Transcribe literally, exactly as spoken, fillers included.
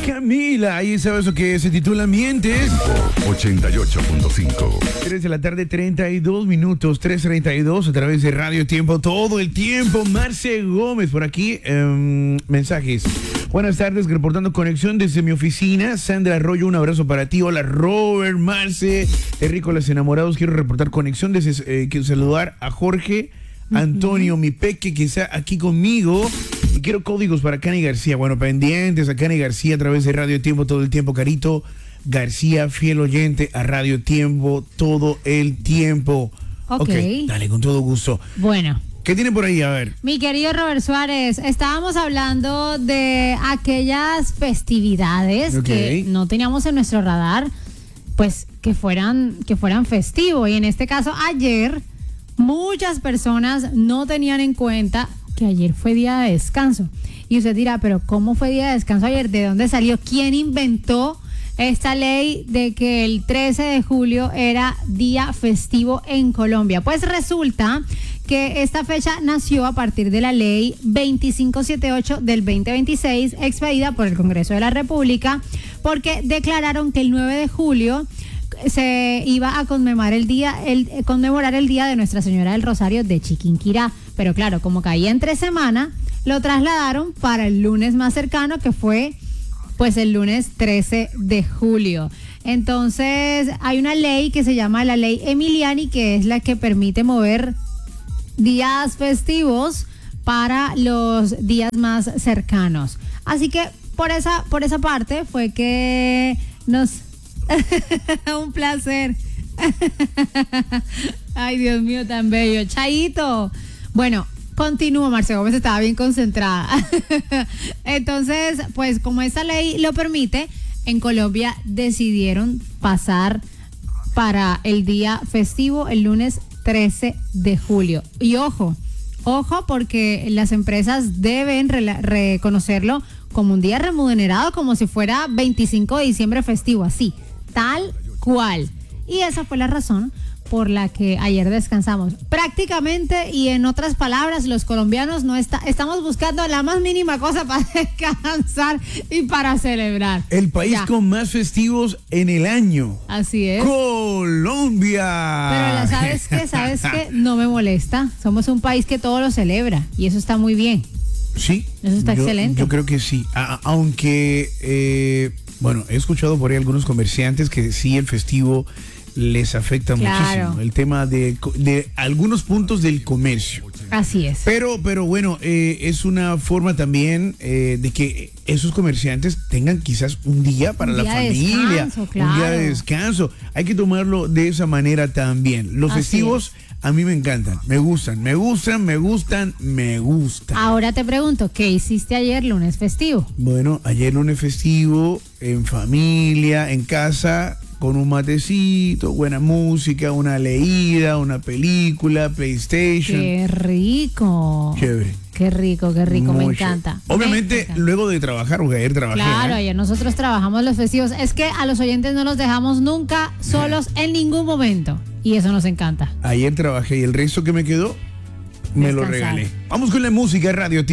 Camila, ahí sabes lo que se titula Mientes. ochenta y ocho punto cinco. tres de la tarde, treinta y dos minutos, tres treinta y dos a través de Radio Tiempo, todo el tiempo. Marce Gómez por aquí, eh, mensajes. Buenas tardes, reportando conexión desde mi oficina. Sandra Arroyo, un abrazo para ti. Hola Robert, Marce, Terrícolas Enamorados. Quiero reportar conexión desde, eh, quiero saludar a Jorge Antonio, uh-huh. mi peque que está aquí conmigo. Y quiero códigos para Cani García. Bueno, pendientes a Cani García a través de Radio Tiempo todo el tiempo. Carito García, fiel oyente a Radio Tiempo todo el tiempo. Ok. Ok, dale, con todo gusto. Bueno. ¿Qué tiene por ahí? A ver. Mi querido Robert Suárez, estábamos hablando de aquellas festividades Okay. que no teníamos en nuestro radar, pues que fueran, que fueran festivo. Y en este caso, ayer, muchas personas no tenían en cuenta que ayer fue día de descanso. Y usted dirá, pero ¿cómo fue día de descanso ayer? ¿De dónde salió? ¿Quién inventó esta ley de que el trece de julio era día festivo en Colombia? Pues resulta que esta fecha nació a partir de la ley veinticinco setenta y ocho del veinte veintiséis, expedida por el Congreso de la República, porque declararon que el nueve de julio se iba a conmemorar el día, el, conmemorar el día de Nuestra Señora del Rosario de Chiquinquirá. Pero claro, como caía entre semana, lo trasladaron para el lunes más cercano, que fue pues el lunes trece de julio. Entonces hay una ley que se llama la ley Emiliani, que es la que permite mover días festivos para los días más cercanos. Así que por esa, por esa parte fue que nos... Un placer. Ay, Dios mío, tan bello. Chaito. Bueno, continúo, Marcelo Gómez estaba bien concentrada. Entonces, pues como esta ley lo permite, en Colombia decidieron pasar para el día festivo el lunes trece de julio. Y ojo, ojo, porque las empresas deben re- reconocerlo como un día remunerado, como si fuera veinticinco de diciembre festivo, así, tal cual. Y esa fue la razón por la que ayer descansamos. Prácticamente, y en otras palabras, los colombianos no está, estamos buscando la más mínima cosa para descansar y para celebrar. El país ya. Con más festivos en el año. Así es. Colombia. Pero ¿sabes qué? ¿Sabes qué? No me molesta. Somos un país que todo lo celebra y eso está muy bien. Sí. Eso está yo, excelente. Yo creo que sí. A- aunque, eh, bueno, he escuchado por ahí algunos comerciantes que sí el festivo les afecta claro. muchísimo. El tema de, de algunos puntos del comercio. Así es. Pero, pero bueno, eh, es una forma también eh, de que esos comerciantes tengan quizás un día para un día la familia, descanso, claro. un día de descanso. Hay que tomarlo de esa manera también. Los Así festivos es. A mí me encantan, me gustan, me gustan, me gustan, me gustan. Ahora te pregunto, ¿qué hiciste ayer lunes festivo? Bueno, ayer lunes festivo, en familia, en casa, con un matecito, buena música, una leída, una película, PlayStation. ¡Qué rico! Chévere. Qué rico, qué rico, Mucho. me encanta. Obviamente, me encanta. luego de trabajar, porque ayer trabajé. Claro, ¿eh? ayer nosotros trabajamos los festivos. Es que a los oyentes no los dejamos nunca solos en ningún momento. Y eso nos encanta. Ayer trabajé y el resto que me quedó, me lo Descansar. regalé. Vamos con la música, Radio